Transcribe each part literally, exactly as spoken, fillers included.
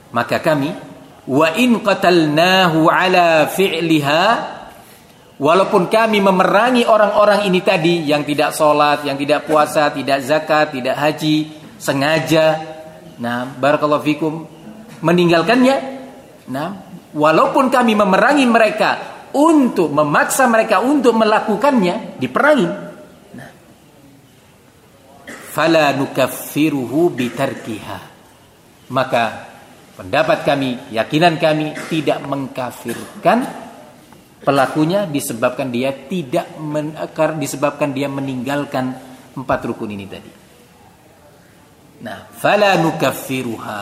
Maka kami wa in qatalnahu ala fi'liha, walaupun kami memerangi orang-orang ini tadi yang tidak sholat, yang tidak puasa, tidak zakat, tidak haji, sengaja, nah barakallahu fikum, meninggalkannya, nah walaupun kami memerangi mereka untuk memaksa mereka untuk melakukannya, diperangi, nah fala nukaffiruhu bitarkiha, maka pendapat kami, keyakinan kami tidak mengkafirkan pelakunya disebabkan dia tidak men, disebabkan dia meninggalkan empat rukun ini tadi. Nah, fala nukaffiruha.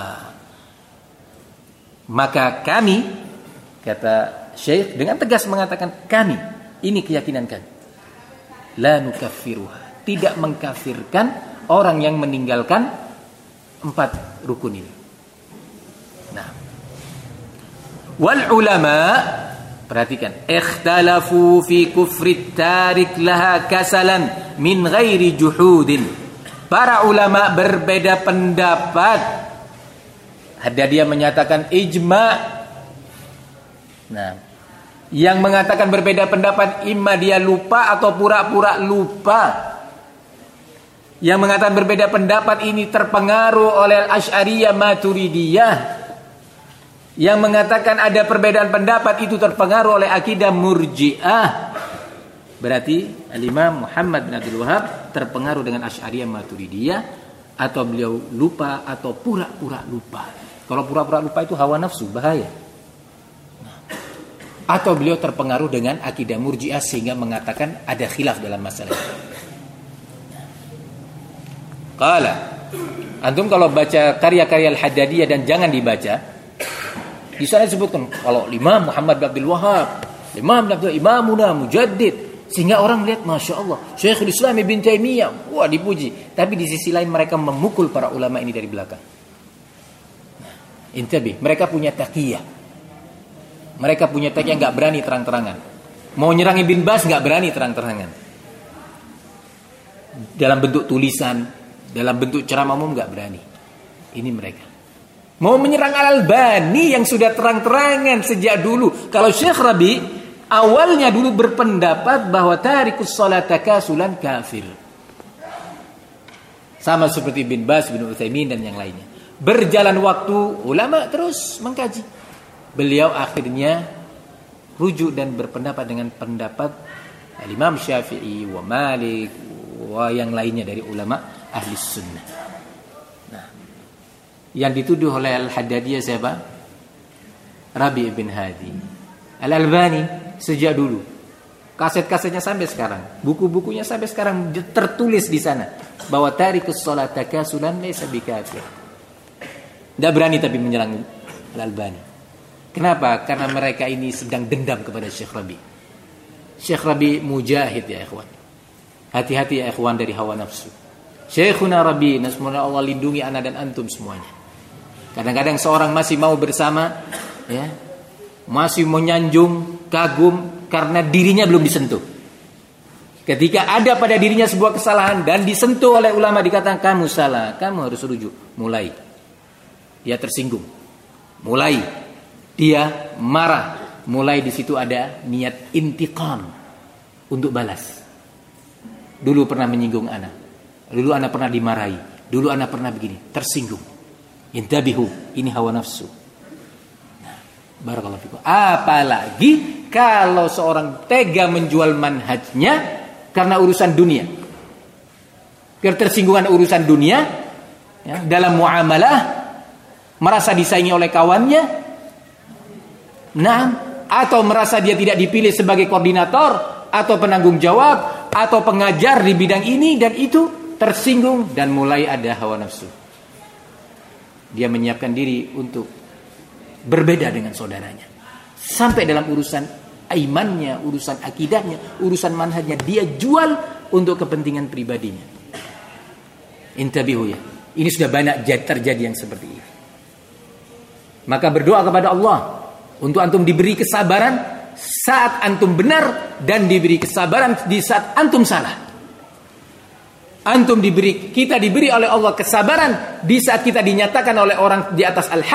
Maka kami, kata Syekh dengan tegas mengatakan kami, ini keyakinan kami. La nukaffiruha, tidak mengkafirkan orang yang meninggalkan empat rukun ini. Nah, wal ulama, perhatikan, ikhtalafu fi kufri tarik laha kasalan min ghairi juhudin. Para ulama berbeda pendapat. Ada dia menyatakan ijma. Nah, yang mengatakan berbeda pendapat imma dia lupa atau pura-pura lupa. Yang mengatakan berbeda pendapat ini terpengaruh oleh Asy'ariyah Maturidiyah. Yang mengatakan ada perbedaan pendapat itu terpengaruh oleh akidah Murji'ah. Berarti Al-Imam Muhammad bin Abdul Wahhab terpengaruh dengan Asy'ariyah Maturidiyah, atau beliau lupa atau pura-pura lupa. Kalau pura-pura lupa itu hawa nafsu, bahaya. Nah, atau beliau terpengaruh dengan akidah Murji'ah sehingga mengatakan ada khilaf dalam masalah ini. Qala, antum kalau baca karya-karya Al-Haddadiyah, dan jangan dibaca, di sana disebutkan kalau Imam Muhammad bin Abdul Wahhab, Imam bin Abdul Imamuna Mujaddid, sehingga orang melihat Masya Allah Syekhul Islam Ibn Taimiyah, wah dipuji. Tapi di sisi lain mereka memukul para ulama ini dari belakang. Nah, intabi, mereka punya taqiyah, mereka punya taqiyah, nggak berani terang-terangan. Mau nyerang Ibn Baz nggak berani terang-terangan. Dalam bentuk tulisan, dalam bentuk ceramah umum nggak berani. Ini mereka. Mau menyerang Al-Albani yang sudah terang-terangan sejak dulu. Kalau Syekh Rabi awalnya dulu berpendapat bahwa tarikus sholata kasulan kafir. Sama seperti bin Baz, bin Utsaimin dan yang lainnya. Berjalan waktu, ulama terus mengkaji. Beliau akhirnya rujuk dan berpendapat dengan pendapat Imam Syafi'i wa Malik wa yang lainnya dari ulama ahli sunnah. Nah, yang dituduh oleh Al-Haddadiyah siapa? Rabi' bin Hadi. Al-Albani sejak dulu, kaset-kasetnya sampai sekarang, buku-bukunya sampai sekarang tertulis di sana bahwa tarikus sholata kasulan laysa bikafir. Tidak berani tapi menyerang Al-Albani. Kenapa? Karena mereka ini sedang dendam kepada Syekh Rabi. Syekh Rabi mujahid ya ikhwan. Hati-hati ya ikhwan dari hawa nafsu. Syekhuna Rabi, nasmuna Allah lindungi ana dan antum semuanya. Kadang-kadang seorang masih mau bersama, ya, masih menyanjung, kagum karena dirinya belum disentuh. Ketika ada pada dirinya sebuah kesalahan dan disentuh oleh ulama, dikatakan kamu salah, kamu harus rujuk. Mulai dia tersinggung, mulai dia marah, mulai di situ ada niat intiqam untuk balas. Dulu pernah menyinggung ana, dulu ana pernah dimarahi, dulu ana pernah begini, tersinggung. Intabihu, ini hawa nafsu. Nah, barakallahu fikum. Apalagi kalau seorang tega menjual manhajnya karena urusan dunia, ketersinggungan urusan dunia, ya, dalam muamalah, merasa disaingi oleh kawannya, nah, atau merasa dia tidak dipilih sebagai koordinator atau penanggung jawab atau pengajar di bidang ini dan itu, tersinggung dan mulai ada hawa nafsu. Dia menyiapkan diri untuk berbeda dengan saudaranya. Sampai dalam urusan imannya, urusan akidahnya, urusan manhajnya, dia jual untuk kepentingan pribadinya. Intabihu ya. Ini sudah banyak terjadi yang seperti ini. Maka berdoa kepada Allah untuk antum diberi kesabaran saat antum benar dan diberi kesabaran di saat antum salah. Antum diberi, kita diberi oleh Allah kesabaran di saat kita dinyatakan oleh orang di atas al-haq